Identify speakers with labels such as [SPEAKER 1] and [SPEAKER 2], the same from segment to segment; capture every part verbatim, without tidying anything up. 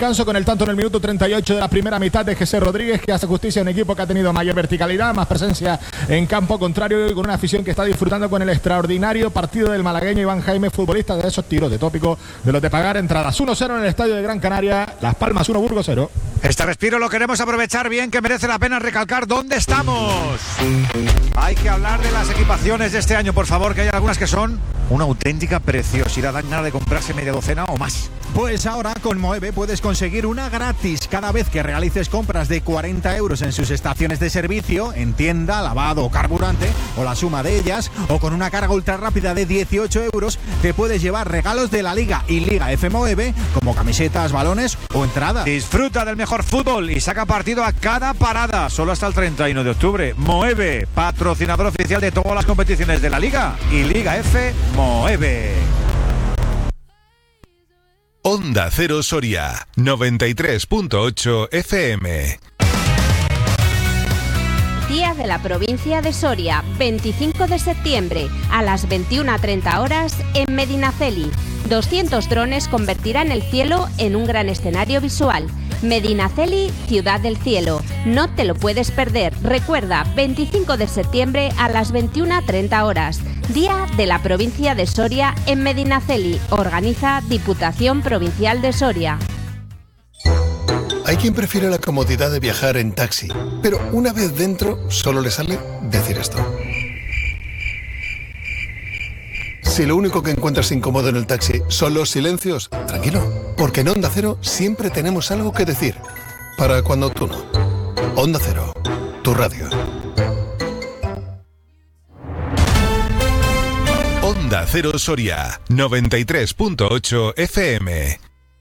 [SPEAKER 1] descanso con el tanto en el minuto treinta y ocho de la primera mitad de José Rodríguez, que hace justicia a un equipo que ha tenido mayor verticalidad, más presencia en campo contrario y con una afición que está disfrutando con el extraordinario partido del malagueño Iván Jaime, futbolista de esos tiros de tópico, de los de pagar entradas. uno cero en el estadio de Gran Canaria, Las Palmas uno, Burgos cero.
[SPEAKER 2] Este respiro lo queremos aprovechar bien, que merece la pena recalcar dónde estamos. Hay que hablar de las equipaciones de este año, por favor, que hay algunas que son una auténtica preciosidad. Dan nada de comprarse media docena o más.
[SPEAKER 3] Pues ahora con Moeve puedes conseguir una gratis cada vez que realices compras de cuarenta euros en sus estaciones de servicio, en tienda, lavado o carburante, o la suma de ellas, o con una carga ultra rápida de dieciocho euros, te puedes llevar regalos de la Liga y Liga F Moeve, como camisetas, balones o entradas.
[SPEAKER 2] Disfruta del mejor fútbol y saca partido a cada parada, solo hasta el treinta y uno de octubre. Moeve, patrocinador oficial de todas las competiciones de la Liga y Liga F Moeve.
[SPEAKER 4] Onda Cero Soria, noventa y tres punto ocho F M.
[SPEAKER 5] Día de la provincia de Soria, veinticinco de septiembre, a las veintiuna treinta horas en Medinaceli. doscientos drones convertirán el cielo en un gran escenario visual. Medinaceli, Ciudad del Cielo. No te lo puedes perder. Recuerda, veinticinco de septiembre a las veintiuna treinta horas. Día de la provincia de Soria en Medinaceli. Organiza Diputación Provincial de Soria.
[SPEAKER 6] Hay quien prefiere la comodidad de viajar en taxi, pero una vez dentro solo le sale decir esto. Si lo único que encuentras incómodo en el taxi son los silencios, tranquilo, porque en Onda Cero siempre tenemos algo que decir. Para cuando tú no. Onda Cero, tu radio.
[SPEAKER 4] Onda Cero Soria, noventa y tres punto ocho F M.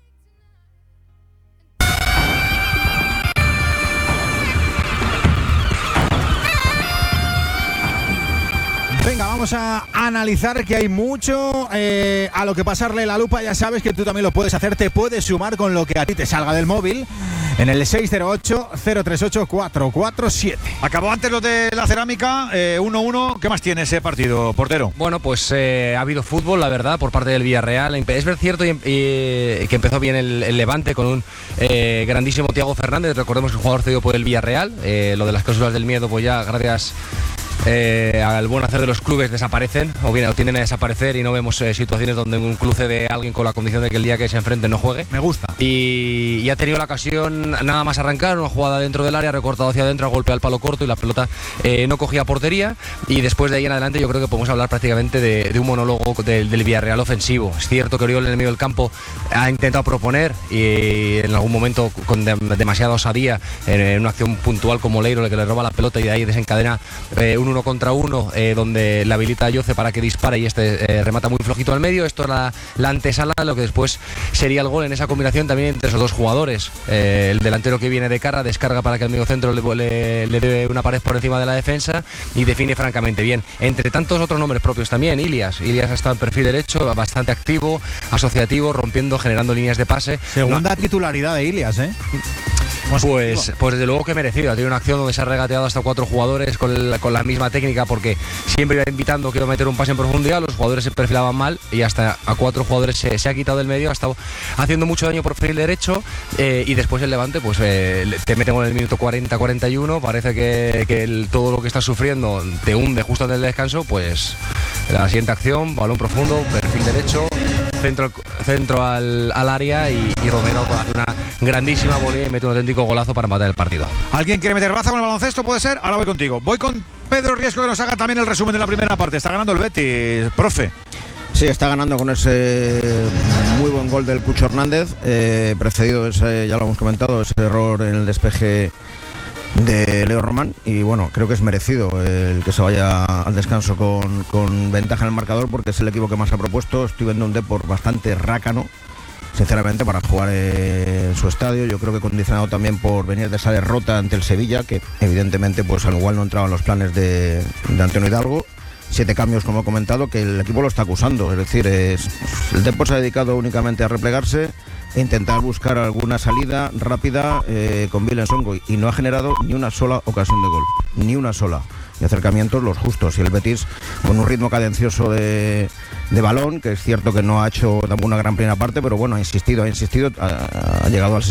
[SPEAKER 3] Venga, vamos a analizar, que hay mucho eh, a lo que pasarle la lupa. Ya sabes que tú también lo puedes hacer, te puedes sumar con lo que a ti te salga del móvil en el seis cero ocho, cero tres ocho, cuatro cuatro siete.
[SPEAKER 2] Acabó antes lo de la cerámica, eh, uno uno. ¿Qué más tiene ese partido, portero?
[SPEAKER 7] Bueno, pues eh, ha habido fútbol, la verdad, por parte del Villarreal. Es cierto y, y, que empezó bien el, el Levante con un eh, grandísimo Thiago Fernández. Recordemos que el jugador cedido por el Villarreal. Eh, lo de las cláusulas del miedo, pues ya gracias Eh, al buen hacer de los clubes desaparecen o bien o tienden a desaparecer y no vemos eh, situaciones donde un club cede a alguien con la condición de que el día que se enfrente no juegue.
[SPEAKER 3] Me gusta.
[SPEAKER 7] Y, y ha tenido la ocasión nada más arrancar, una jugada dentro del área, recortado hacia adentro, golpe al palo corto y la pelota eh, no cogía portería, y después de ahí en adelante yo creo que podemos hablar prácticamente de, de un monólogo del, del Villarreal ofensivo. Es cierto que Oriol en el medio del campo ha intentado proponer y en algún momento con de, demasiada osadía en, en una acción puntual como Leiro, el que le roba la pelota y de ahí desencadena eh, un uno contra uno, eh, donde la habilita a Yoce para que dispare y este eh, remata muy flojito al medio. Esto es la, la antesala de lo que después sería el gol en esa combinación también entre esos dos jugadores. Eh, el delantero que viene de cara descarga para que el medio centro le, le, le dé una pared por encima de la defensa y define francamente bien. Entre tantos otros nombres propios también, Ilias. Ilias ha estado en perfil derecho, bastante activo, asociativo, rompiendo, generando líneas de pase.
[SPEAKER 3] Segunda
[SPEAKER 7] no,
[SPEAKER 3] titularidad de Ilias, ¿eh?
[SPEAKER 7] Pues, pues desde luego que merecido. Ha tenido una acción donde se ha regateado hasta cuatro jugadores con, el, con la misma técnica, porque siempre iba invitando, quiero meter un pase en profundidad, los jugadores se perfilaban mal y hasta a cuatro jugadores se, se ha quitado del medio, ha estado haciendo mucho daño por perfil derecho, eh, y después el Levante pues eh, te mete en el minuto cuarenta cuarenta y uno, parece que, que el, todo lo que estás sufriendo te hunde justo antes del descanso. Pues la siguiente acción, balón profundo, perfil derecho, centro, centro al, al área y, y Romero hace una grandísima volea y mete un auténtico golazo para matar el partido.
[SPEAKER 2] ¿Alguien quiere meter baza con el baloncesto? ¿Puede ser? Ahora voy contigo. Voy con Pedro Riesco, que nos haga también el resumen de la primera parte. Está ganando el Betis, profe.
[SPEAKER 8] Sí, está ganando con ese muy buen gol del Cucho Hernández, eh, precedido, ese, ya lo hemos comentado, ese error en el despeje de Leo Román, y bueno, creo que es merecido el que se vaya al descanso con, con ventaja en el marcador, porque es el equipo que más ha propuesto. Estoy viendo un Depor bastante rácano, sinceramente, para jugar en su estadio. Yo creo que condicionado también por venir de esa derrota ante el Sevilla, que evidentemente pues al igual no entraba en los planes de, de Antonio Hidalgo. Siete cambios, como he comentado, que el equipo lo está acusando. Es decir, es, el Depor se ha dedicado únicamente a replegarse e intentar buscar alguna salida rápida eh, con Willem Songo, y no ha generado ni una sola ocasión de gol, ni una sola. Y acercamientos los justos, y el Betis con un ritmo cadencioso de, de balón, que es cierto que no ha hecho tampoco una gran primera parte, pero bueno, ha insistido, ha insistido, ha, ha llegado al